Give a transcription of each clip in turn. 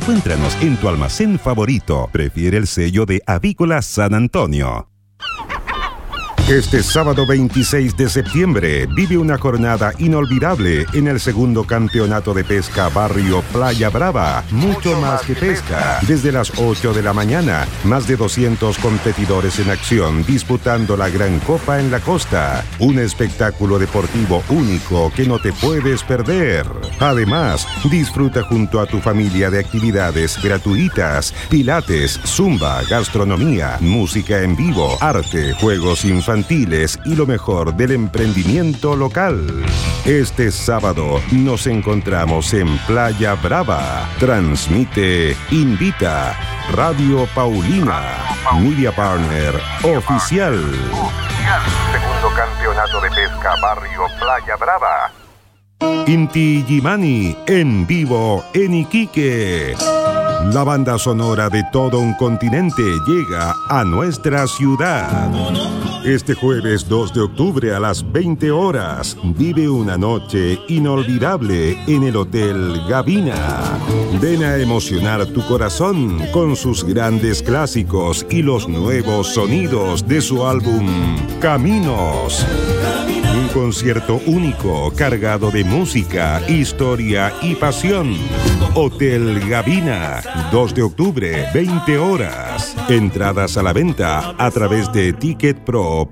Encuéntranos en tu almacén favorito. Prefiere el sello de Avícola San Antonio. Este sábado 26 de septiembre vive una jornada inolvidable en el segundo campeonato de pesca Barrio Playa Brava. Mucho más que pesca. Desde las 8 de la mañana, más de 200 competidores en acción disputando la Gran Copa en la costa. Un espectáculo deportivo único que no te puedes perder. Además, disfruta junto a tu familia de actividades gratuitas, pilates, zumba, gastronomía, música en vivo, arte, juegos infantiles y lo mejor del emprendimiento local. Este sábado nos encontramos en Playa Brava. Transmite, invita Radio Paulina, Media Partner Oficial. Segundo campeonato de pesca Barrio Playa Brava. Inti Illimani en vivo en Iquique. La banda sonora de todo un continente llega a nuestra ciudad. Este jueves 2 de octubre a las 20 horas, vive una noche inolvidable en el Hotel Gavina. Ven a emocionar tu corazón con sus grandes clásicos y los nuevos sonidos de su álbum Caminos. Un concierto único, cargado de música, historia y pasión. Hotel Gavina, 2 de octubre, 20 horas. Entradas a la venta a través de ticketpro.cl.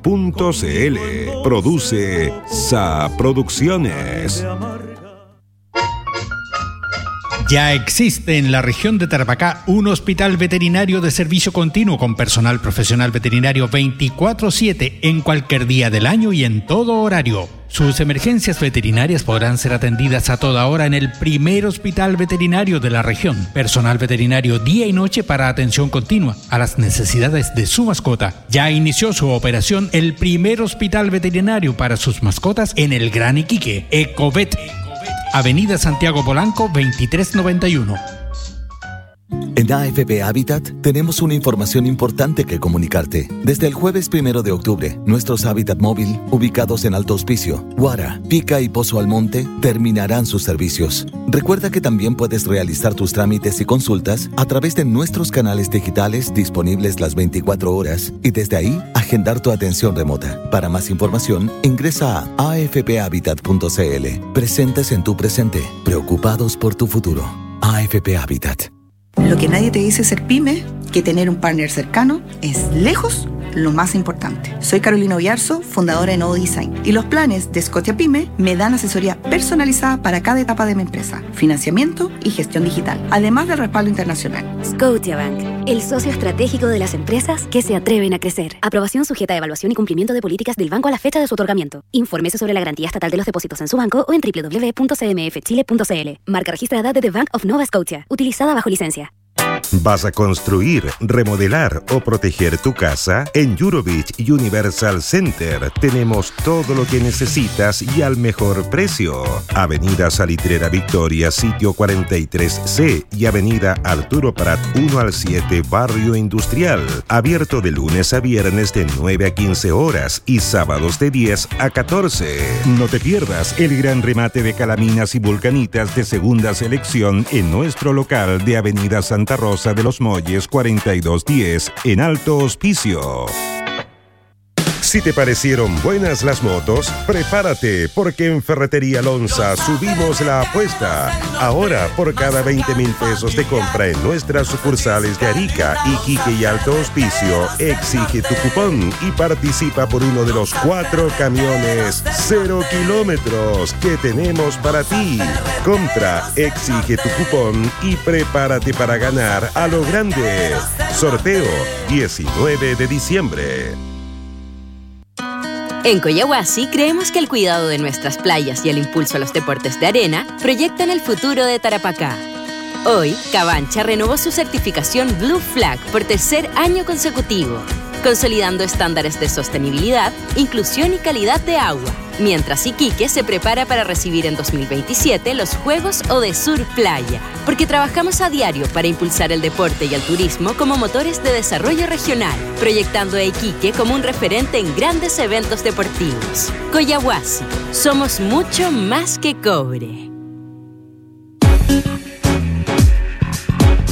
Produce Sa Producciones. Ya existe en la región de Tarapacá un hospital veterinario de servicio continuo con personal profesional veterinario 24/7 en cualquier día del año y en todo horario. Sus emergencias veterinarias podrán ser atendidas a toda hora en el primer hospital veterinario de la región. Personal veterinario día y noche para atención continua a las necesidades de su mascota. Ya inició su operación el primer hospital veterinario para sus mascotas en el Gran Iquique, Ecovet. Avenida Santiago Polanco, 2391. En AFP Habitat tenemos una información importante que comunicarte. Desde el jueves 1 de octubre, nuestros Habitat Móvil, ubicados en Alto Hospicio, Guara, Pica y Pozo Almonte, terminarán sus servicios. Recuerda que también puedes realizar tus trámites y consultas a través de nuestros canales digitales disponibles las 24 horas y desde ahí agendar tu atención remota. Para más información, ingresa a afphabitat.cl. Presentes en tu presente, preocupados por tu futuro. AFP Habitat. Lo que nadie te dice ser pyme, que tener un partner cercano es lejos lo más importante. Soy Carolina Oyarzo, fundadora de Nodo Design, y los planes de Scotia Pyme me dan asesoría personalizada para cada etapa de mi empresa, financiamiento y gestión digital, además del respaldo internacional. Scotiabank, el socio estratégico de las empresas que se atreven a crecer. Aprobación sujeta a evaluación y cumplimiento de políticas del banco a la fecha de su otorgamiento. Infórmese sobre la garantía estatal de los depósitos en su banco o en www.cmfchile.cl. Marca registrada de The Bank of Nova Scotia, utilizada bajo licencia. ¿Vas a construir, remodelar o proteger tu casa? En Eurobeach Universal Center tenemos todo lo que necesitas y al mejor precio. Avenida Salitrera Victoria, sitio 43C y Avenida Arturo Prat 1 al 7, Barrio Industrial. Abierto de lunes a viernes de 9 a 15 horas y sábados de 10 a 14. No te pierdas el gran remate de calaminas y vulcanitas de segunda selección en nuestro local de Avenida Santa Rosa de los Molles 4210 en Alto Hospicio. Si te parecieron buenas las motos, prepárate porque en Ferretería Lonza subimos la apuesta. Ahora, por cada 20,000 pesos de compra en nuestras sucursales de Arica, Iquique y Alto Hospicio, exige tu cupón y participa por uno de los 4 camiones 0 kilómetros que tenemos para ti. Compra, exige tu cupón y prepárate para ganar a lo grande. Sorteo 19 de diciembre. En Coyahuasi creemos que el cuidado de nuestras playas y el impulso a los deportes de arena proyectan el futuro de Tarapacá. Hoy, Cabancha renovó su certificación Blue Flag por 3er año consecutivo, consolidando estándares de sostenibilidad, inclusión y calidad de agua, mientras Iquique se prepara para recibir en 2027 los Juegos Odesur Playa, porque trabajamos a diario para impulsar el deporte y el turismo como motores de desarrollo regional, proyectando a Iquique como un referente en grandes eventos deportivos. Coyahuasi, somos mucho más que cobre.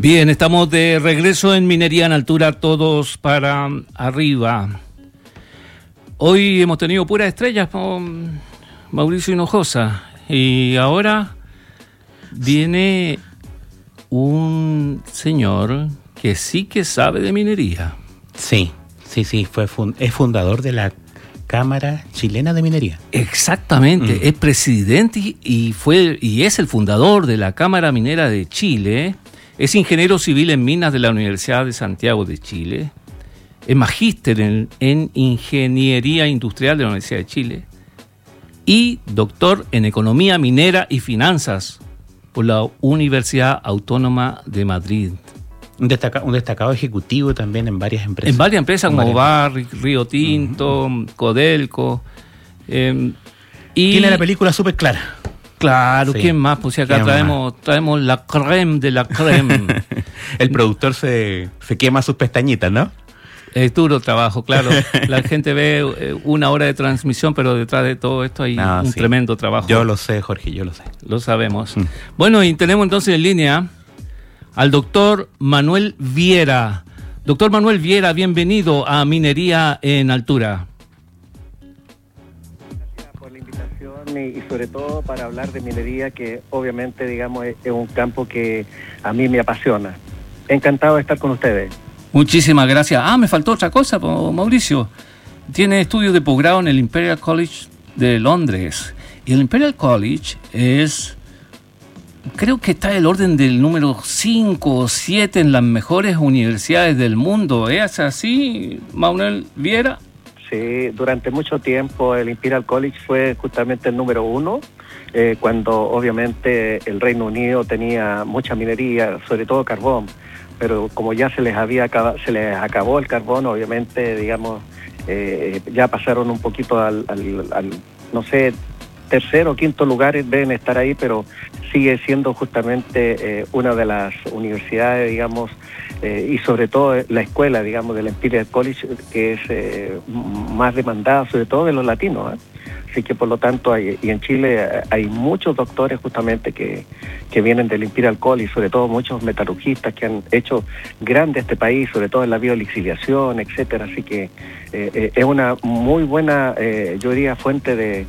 Bien, estamos de regreso en Minería en Altura, todos para arriba. Hoy hemos tenido puras estrellas con Mauricio Hinojosa y ahora viene un señor que sí que sabe de minería. Sí, es fundador de la Cámara Chilena de Minería. Exactamente, es presidente y es el fundador de la Cámara Minera de Chile. Es ingeniero civil en minas de la Universidad de Santiago de Chile. Es magíster en Ingeniería Industrial de la Universidad de Chile. Y doctor en Economía Minera y Finanzas por la Universidad Autónoma de Madrid. Un destacado ejecutivo también en varias empresas. En varias empresas como Barrick, Río Tinto, Codelco. Y tiene la película súper clara. Claro, sí. ¿Quién más? Pues si acá traemos la crème de la crème. El productor se quema sus pestañitas, ¿no? Es duro trabajo, claro. La gente ve 1 hora de transmisión, pero detrás de todo esto hay un tremendo trabajo. Yo lo sé, Jorge, yo lo sé. Lo sabemos. Bueno, y tenemos entonces en línea al doctor Manuel Viera. Doctor Manuel Viera, bienvenido a Minería en Altura. Gracias por la invitación y sobre todo para hablar de minería, que obviamente, digamos, es un campo que a mí me apasiona. Encantado de estar con ustedes. Muchísimas gracias. Me faltó otra cosa, Mauricio. Tiene estudios de posgrado en el Imperial College de Londres. Y el Imperial College creo que está en el orden del número 5 o 7 en las mejores universidades del mundo. ¿Es así, Manuel Viera? Sí, durante mucho tiempo el Imperial College fue justamente el número 1, cuando obviamente el Reino Unido tenía mucha minería, sobre todo carbón. Pero como ya se les acabó el carbón, obviamente, digamos, ya pasaron un poquito al no sé, 3º o 5º lugares deben estar ahí, pero sigue siendo justamente una de las universidades, digamos, y sobre todo la escuela, digamos, del Imperial College, que es más demandada, sobre todo de los latinos, ¿eh? Así que por lo tanto, y en Chile hay muchos doctores justamente que vienen del Imperial College, sobre todo muchos metalurgistas que han hecho grande este país, sobre todo en la biolixiviación, etcétera. Así que es una muy buena, yo diría, fuente de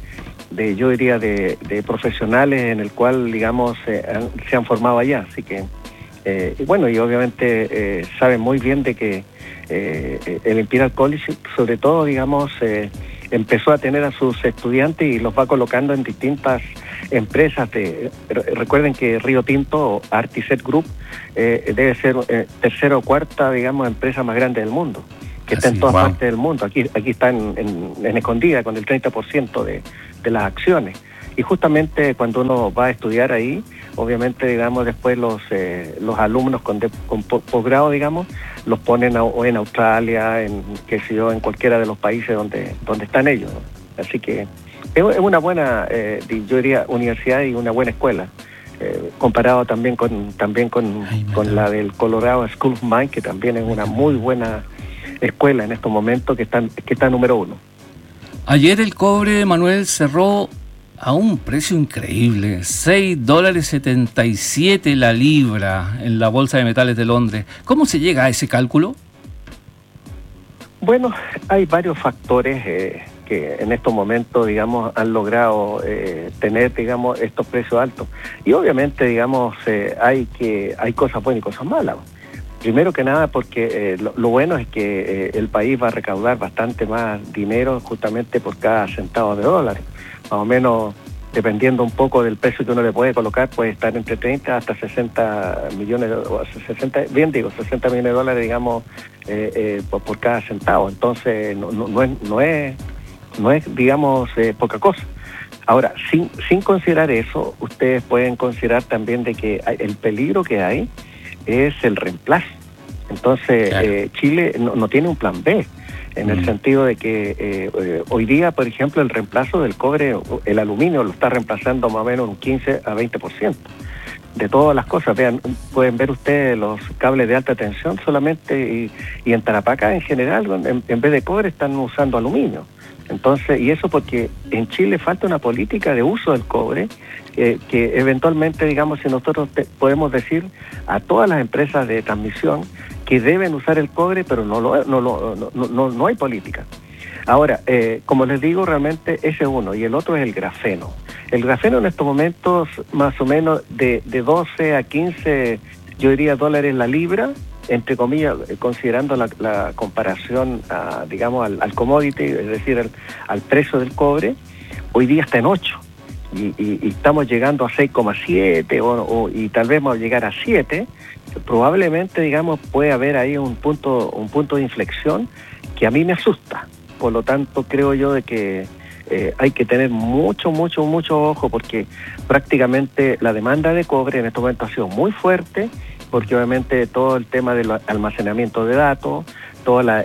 profesionales en el cual, digamos, se han formado allá. Así que, bueno, y obviamente saben muy bien de que el Imperial College, sobre todo, digamos, empezó a tener a sus estudiantes y los va colocando en distintas empresas. Recuerden que Río Tinto o Artiset Group debe ser 3ª o 4ª, digamos, empresa más grande del mundo, que está en todas partes del mundo. Aquí está en escondida con el 30% de las acciones. Y justamente cuando uno va a estudiar ahí, obviamente, digamos, después los alumnos con posgrado, digamos, los ponen o en Australia, en cualquiera de los países donde están ellos, ¿no? Así que es una buena, yo diría, universidad y una buena escuela, comparado también con la del Colorado School of Mines, que también es una muy buena escuela en estos momentos, que está número 1. Ayer el cobre, Manuel, cerró a un precio increíble, $6.77 la libra en la Bolsa de Metales de Londres. ¿Cómo se llega a ese cálculo? Bueno, hay varios factores que en estos momentos, digamos, han logrado tener, digamos, estos precios altos. Y obviamente, digamos, hay cosas buenas y cosas malas. Primero que nada porque lo bueno es que el país va a recaudar bastante más dinero justamente por cada centavo de dólar. Más o menos, dependiendo un poco del precio que uno le puede colocar, puede estar entre 30 hasta 60 millones, 60 millones de dólares, digamos, por cada centavo. Entonces, no es, digamos, poca cosa. Ahora, sin considerar eso, ustedes pueden considerar también de que el peligro que hay es el reemplazo. Entonces, claro. Chile no tiene un plan B, en el sentido de que hoy día, por ejemplo, el reemplazo del cobre, el aluminio lo está reemplazando más o menos un 15 a 20% de todas las cosas. Pueden ver ustedes los cables de alta tensión solamente, y en Tarapacá en general, en vez de cobre están usando aluminio. Entonces, y eso porque en Chile falta una política de uso del cobre que eventualmente, digamos, si nosotros podemos decir a todas las empresas de transmisión que deben usar el cobre, pero no hay política. Ahora, como les digo, realmente ese es uno, y el otro es el grafeno. El grafeno en estos momentos, más o menos de 12 a 15, yo diría, dólares la libra, entre comillas, considerando la comparación, digamos, al commodity, es decir, al precio del cobre, hoy día está en 8. Y estamos llegando a 6,7 y tal vez vamos a llegar a 7, probablemente, digamos, puede haber ahí un punto de inflexión que a mí me asusta. Por lo tanto, creo yo de que hay que tener mucho ojo, porque prácticamente la demanda de cobre en este momento ha sido muy fuerte, porque obviamente todo el tema del almacenamiento de datos, toda la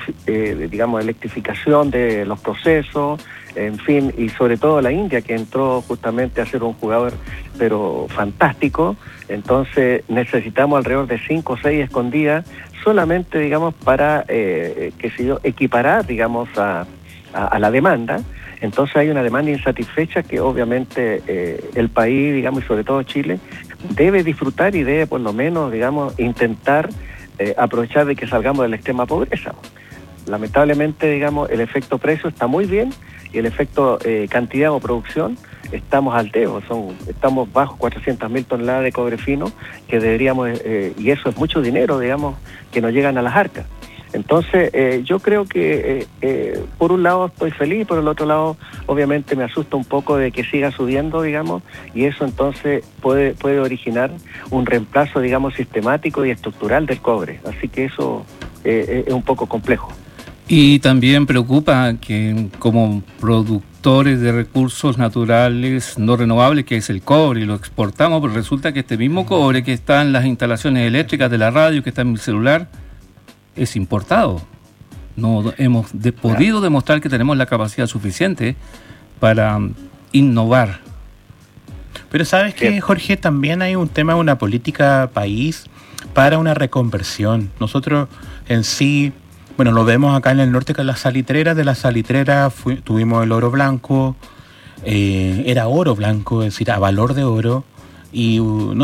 electrificación de los procesos, en fin, y sobre todo la India, que entró justamente a ser un jugador pero fantástico. Entonces necesitamos alrededor de 5 o 6 escondidas solamente, digamos, para equiparar, digamos, a la demanda. Entonces hay una demanda insatisfecha que obviamente el país, digamos, y sobre todo Chile, debe disfrutar y debe por lo menos, digamos, intentar aprovechar de que salgamos de la extrema pobreza. Lamentablemente, digamos, el efecto precio está muy bien y el efecto cantidad o producción estamos alteos, estamos bajo 400.000 toneladas de cobre fino que deberíamos, y eso es mucho dinero, digamos, que nos llegan a las arcas. Entonces, yo creo que por un lado estoy feliz, por el otro lado obviamente me asusta un poco de que siga subiendo, digamos, y eso entonces puede originar un reemplazo, digamos, sistemático y estructural del cobre. Así que eso es un poco complejo. Y también preocupa que como productores de recursos naturales no renovables, que es el cobre, y lo exportamos, pero resulta que este mismo cobre que está en las instalaciones eléctricas de la radio, que está en mi celular, es importado. No hemos podido demostrar que tenemos la capacidad suficiente para innovar. Pero ¿sabes qué, Jorge? También hay un tema, una política país para una reconversión. Nosotros en sí, bueno, lo vemos acá en el norte con las salitreras. De las salitreras tuvimos el oro blanco, era oro blanco, es decir, a valor de oro, y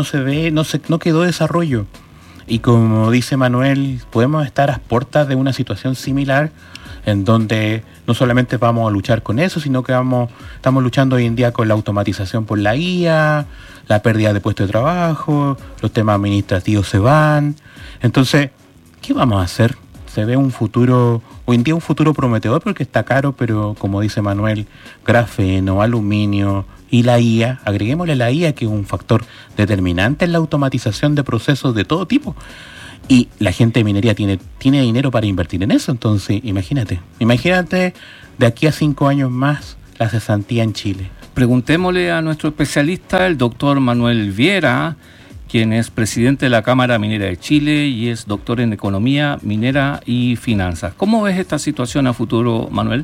no quedó desarrollo. Y como dice Manuel, podemos estar a puertas de una situación similar en donde no solamente vamos a luchar con eso, sino que estamos luchando hoy en día con la automatización por la IA, la pérdida de puestos de trabajo, los temas administrativos se van. Entonces, ¿qué vamos a hacer? Se ve un futuro, hoy en día un futuro prometedor porque está caro, pero como dice Manuel, grafeno, aluminio y la IA, agreguémosle la IA, que es un factor determinante en la automatización de procesos de todo tipo. Y la gente de minería tiene dinero para invertir en eso. Entonces, imagínate de aquí a 5 años más la cesantía en Chile. Preguntémosle a nuestro especialista, el doctor Manuel Viera, quien es presidente de la Cámara Minera de Chile y es doctor en Economía Minera y Finanzas. ¿Cómo ves esta situación a futuro, Manuel?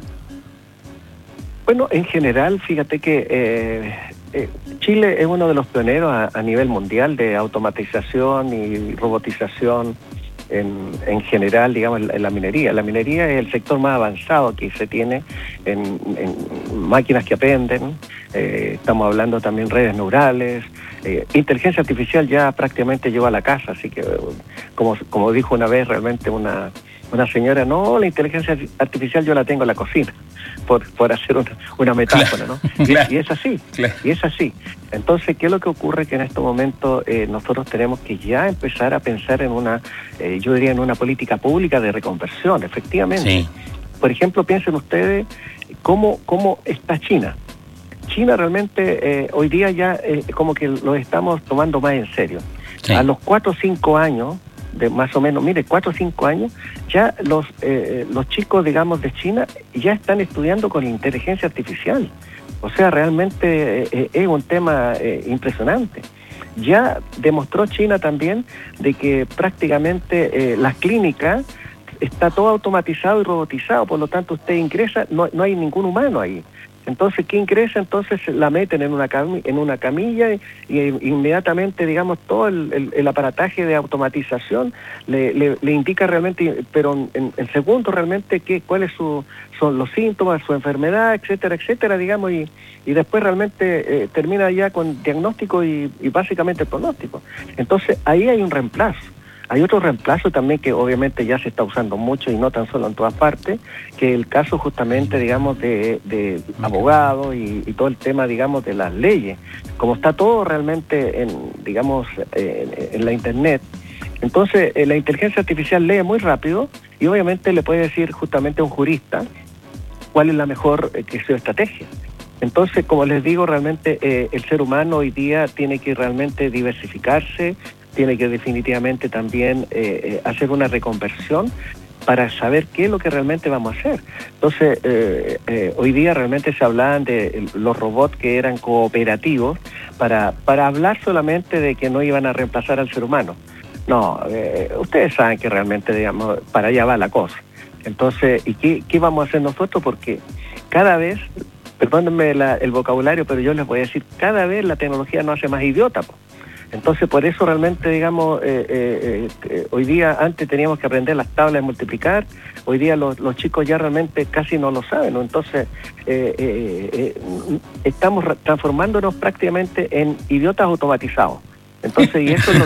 Bueno, en general, fíjate que Chile es uno de los pioneros a nivel mundial de automatización y robotización en general, digamos, en la minería. La minería es el sector más avanzado que se tiene en máquinas que aprenden. Estamos hablando también redes neurales. Inteligencia artificial ya prácticamente llegó a la casa, así que como dijo una vez realmente una señora, no, la inteligencia artificial yo la tengo en la cocina, por hacer una metáfora, ¿no? Claro. Y es así, claro. Y es así. Entonces, ¿qué es lo que ocurre? Que en estos momentos nosotros tenemos que ya empezar a pensar en yo diría en una política pública de reconversión, efectivamente. Sí. Por ejemplo, piensen ustedes cómo está China. China realmente hoy día ya como que lo estamos tomando más en serio. Sí. A los 4 o 5 años, de más o menos, 4 o 5 años, ya los chicos, digamos, de China ya están estudiando con inteligencia artificial. O sea, realmente es un tema impresionante. Ya demostró China también de que prácticamente las clínicas está todo automatizado y robotizado, por lo tanto usted ingresa, no hay ningún humano ahí. Entonces, ¿qué ingresa? Entonces la meten en una camilla y inmediatamente, digamos, todo el aparataje de automatización le indica realmente, pero en segundos realmente cuáles son los síntomas, su enfermedad, etcétera, etcétera, digamos, y después realmente termina ya con diagnóstico y básicamente pronóstico. Entonces, ahí hay un reemplazo. Hay otro reemplazo también que obviamente ya se está usando mucho y no tan solo en todas partes, que el caso justamente, digamos, de abogados y todo el tema, digamos, de las leyes. Como está todo realmente en la internet, entonces la inteligencia artificial lee muy rápido y obviamente le puede decir justamente a un jurista cuál es la mejor estrategia. Entonces, como les digo, realmente el ser humano hoy día tiene que realmente diversificarse, tiene que definitivamente también hacer una reconversión para saber qué es lo que realmente vamos a hacer. Entonces, hoy día realmente se hablaban de los robots que eran cooperativos para hablar solamente de que no iban a reemplazar al ser humano. No, ustedes saben que realmente, digamos, para allá va la cosa. Entonces, ¿y qué vamos a hacer nosotros? Porque cada vez, perdónenme el vocabulario, pero yo les voy a decir, cada vez la tecnología nos hace más idiota, po. Entonces, por eso realmente, digamos, hoy día, antes teníamos que aprender las tablas de multiplicar, hoy día los chicos ya realmente casi no lo saben, ¿no? Entonces, estamos transformándonos prácticamente en idiotas automatizados. Entonces, y eso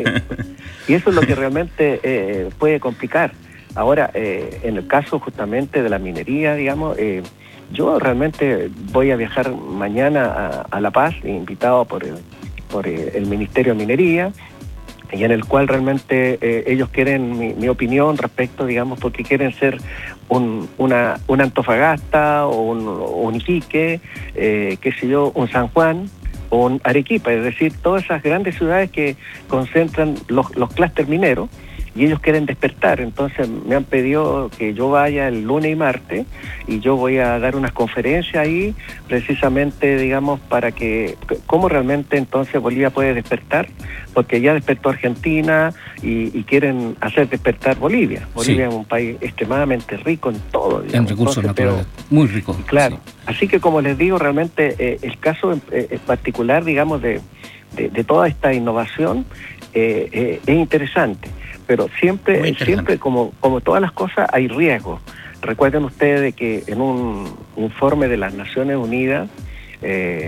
es lo que realmente puede complicar. Ahora, en el caso justamente de la minería, digamos, yo realmente voy a viajar mañana a La Paz, invitado por el Ministerio de Minería, y en el cual realmente ellos quieren mi opinión respecto, digamos, porque quieren ser una Antofagasta o un Iquique, qué sé yo, un San Juan o un Arequipa, es decir, todas esas grandes ciudades que concentran los clústeres mineros, y ellos quieren despertar. Entonces me han pedido que yo vaya el lunes y martes y yo voy a dar unas conferencias ahí precisamente, digamos, para que cómo realmente entonces Bolivia puede despertar, porque ya despertó Argentina y quieren hacer despertar Bolivia. Bolivia es un país extremadamente rico en todo, digamos, en recursos naturales, muy rico. Claro, sí. Así que como les digo, realmente el caso en particular, digamos, de toda esta innovación es interesante. Pero siempre como todas las cosas, hay riesgos. Recuerden ustedes de que en un informe de las Naciones Unidas y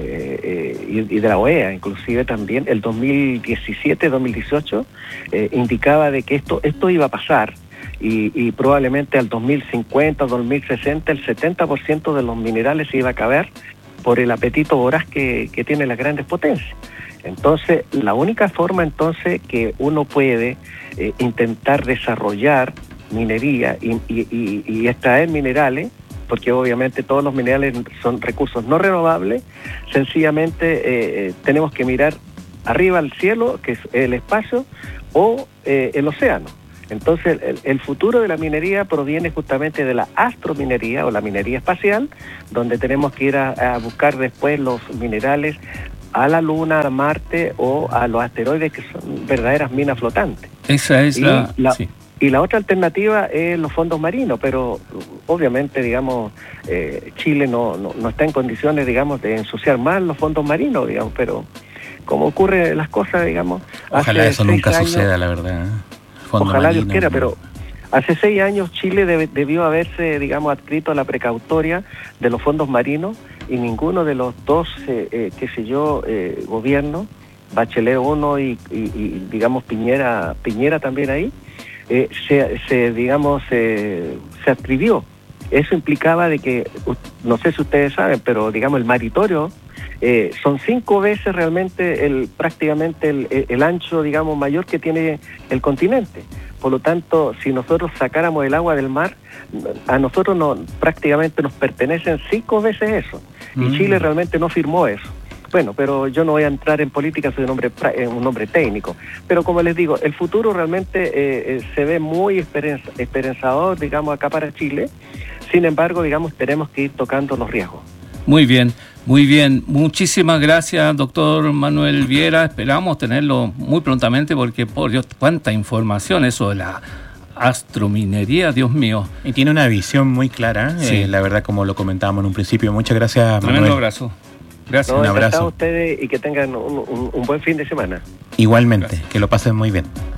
de la OEA, inclusive también, el 2017-2018, indicaba de que esto iba a pasar y probablemente al 2050 o 2060 el 70% de los minerales se iba a acabar por el apetito voraz que tienen las grandes potencias. Entonces, la única forma entonces que uno puede intentar desarrollar minería y extraer minerales, porque obviamente todos los minerales son recursos no renovables, sencillamente tenemos que mirar arriba al cielo, que es el espacio, o el océano. Entonces, el futuro de la minería proviene justamente de la astrominería o la minería espacial, donde tenemos que ir a buscar después los minerales a la Luna, a Marte o a los asteroides, que son verdaderas minas flotantes. Esa es sí. Y la otra alternativa es los fondos marinos, pero obviamente, digamos, Chile no está en condiciones, digamos, de ensuciar más los fondos marinos, digamos, pero como ocurren las cosas, digamos... Ojalá eso nunca suceda, la verdad. Ojalá Dios quiera, pero hace 6 años Chile debió haberse, digamos, adscrito a la precautoria de los fondos marinos, y ninguno de los dos, gobiernos, Bachelet 1 y digamos Piñera también ahí, se adscribió. Eso implicaba de que, no sé si ustedes saben, pero digamos el maritorio son 5 veces realmente prácticamente el ancho, digamos, mayor que tiene el continente. Por lo tanto, si nosotros sacáramos el agua del mar, a nosotros prácticamente nos pertenecen 5 veces eso. Y Chile realmente no firmó eso. Bueno, pero yo no voy a entrar en política, soy un hombre técnico. Pero como les digo, el futuro realmente se ve muy esperanzador, digamos, acá para Chile. Sin embargo, digamos, tenemos que ir tocando los riesgos. Muy bien, muy bien. Muchísimas gracias, doctor Manuel Viera. Esperamos tenerlo muy prontamente porque, por Dios, cuánta información eso de la astrominería, Dios mío. Y tiene una visión muy clara, Sí. la verdad, como lo comentábamos en un principio. Muchas gracias, Tremendo Manuel. abrazo. Gracias. Un abrazo. A ustedes y que tengan un buen fin de semana. Igualmente, que lo pasen muy bien.